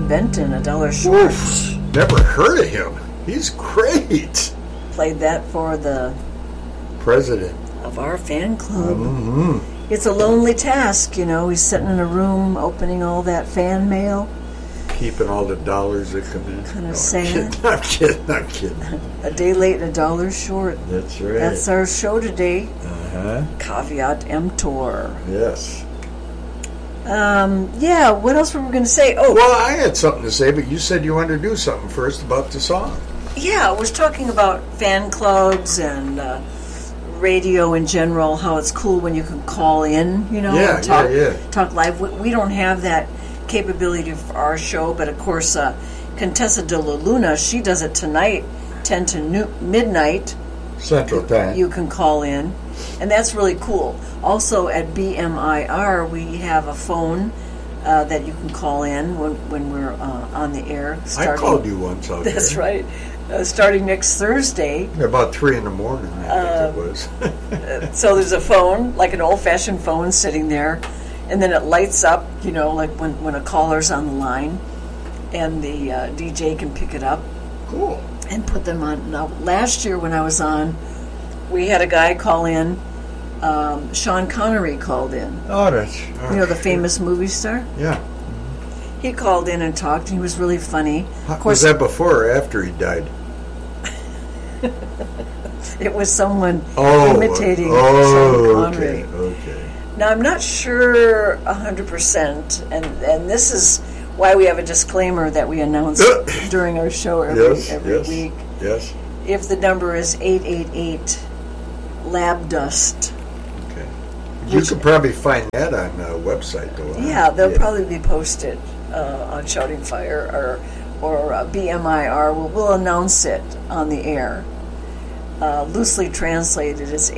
Benton, A Dollar Short. Oof, never heard of him. He's great. Played that for the President of our fan club. Mm-hmm. It's a lonely task, He's sitting in a room opening all that fan mail. Keeping all the dollars that come in. Kind of sad. I'm kidding. A day late, a dollar short. That's right. That's our show today. Uh-huh. Caveat emptor. Yes. Yeah, what else were we going to say? Oh, well, I had something to say, but you said you wanted to do something first about the song. Yeah, I was talking about fan clubs and radio in general, how it's cool when you can call in, and talk live. We don't have that capability for our show, but of course, Contessa de la Luna, she does it tonight, 10 to midnight. Central Time. You can call in, and that's really cool. Also, at BMIR, we have a phone that you can call in when we're on the air. I called you once out there. That's right. Starting next Thursday. About 3 in the morning, I think it was. So there's a phone, like an old-fashioned phone sitting there, and then it lights up, like when a caller's on the line, and the DJ can pick it up. Cool. And put them on. Now, last year when I was on, we had a guy call in. Sean Connery called in. Oh, that's... the famous movie star? Yeah. He called in and talked, and he was really funny. Of course, was that before or after he died? It was someone imitating Sean Connery. Okay. Now, I'm not sure 100%, and this is why we have a disclaimer that we announce during our show every week. Yes. If the number is 888-LAB-DUST. Okay. You could probably find that on the website, though. Yeah, they'll probably be posted on Shouting Fire or BMIR. We'll announce it on the air. Loosely translated, it's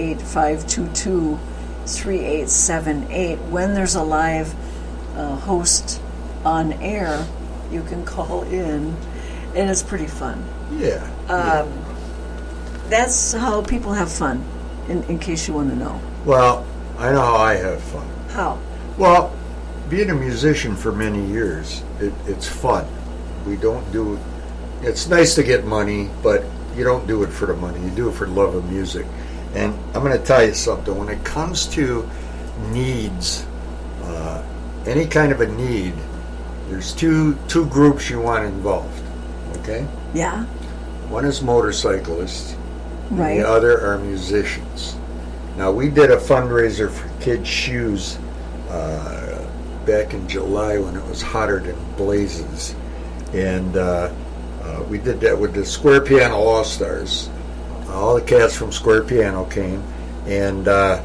888-522-3878. When there's a live host on air, you can call in, and it's pretty fun. Yeah. That's how people have fun, in case you want to know. Well, I know how I have fun. How? Well, being a musician for many years, it's fun. We don't do it. It's nice to get money, but you don't do it for the money. You do it for the love of music. And I'm going to tell you something. When it comes to needs, any kind of a need, there's two groups you want involved. Okay? Yeah. One is motorcyclists. Right. And the other are musicians. Now, we did a fundraiser for kids' shoes back in July when it was hotter than blazes. And we did that with the Square Piano All-Stars. All the cats from Square Piano came, and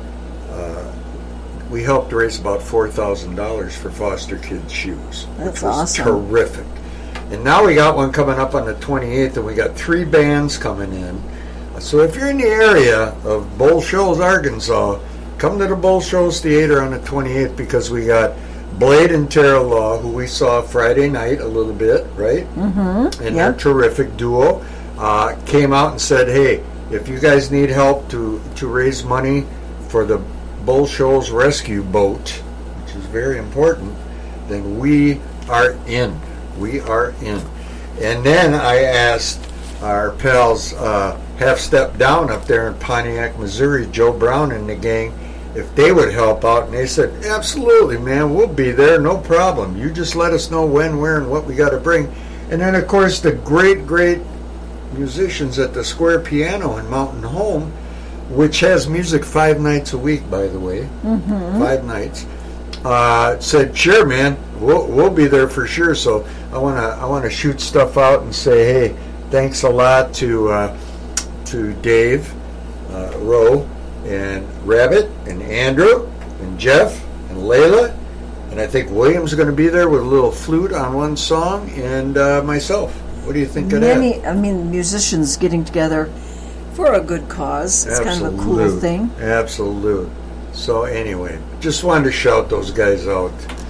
we helped raise about $4,000 for foster kids' shoes. That's which was awesome. Terrific. And now we got one coming up on the 28th, and we got 3 bands coming in. So if you're in the area of Bull Shoals, Arkansas, come to the Bull Shoals Theater on the 28th, because we got Blade and Tara Law, who we saw Friday night a little bit, right? Mm-hmm. And they're a terrific duo. Came out and said, hey, if you guys need help to raise money for the Bull Shoals rescue boat, which is very important, then we are in. We are in. And then I asked our pals Half Step Down up there in Pontiac, Missouri, Joe Brown and the gang, if they would help out, and they said, absolutely, man, we'll be there, no problem. You just let us know when, where, and what we got to bring. And then, of course, the great musicians at the Square Piano in Mountain Home, which has music 5 nights a week, by the way, 5 nights, said, sure, man, we'll be there for sure. So I want to shoot stuff out and say, hey, thanks a lot to Dave Rowe and Rabbit and Andrew and Jeff and Layla, and I think William's going to be there with a little flute on one song, and myself. What do you think of that? Musicians getting together for a good cause. It's kind of a cool thing. Absolute. So anyway, just wanted to shout those guys out.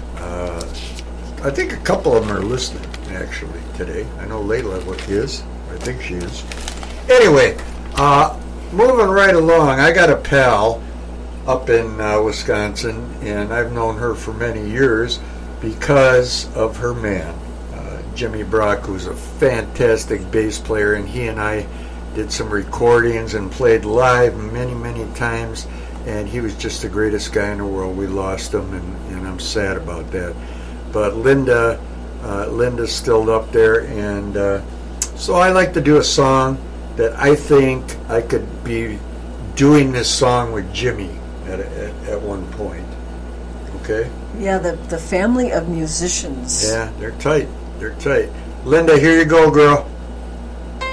I think a couple of them are listening, actually, today. I know Layla is. I think she is. Anyway, moving right along, I got a pal up in Wisconsin, and I've known her for many years because of her man. Jimmy Brock, who's a fantastic bass player, and he and I did some recordings and played live many times, and he was just the greatest guy in the world. We lost him, and I'm sad about that. But Linda's still up there, and so I like to do a song that I think I could be doing this song with Jimmy at one point. Okay? Yeah, the family of musicians. Yeah, they're tight. Linda, here you go, girl.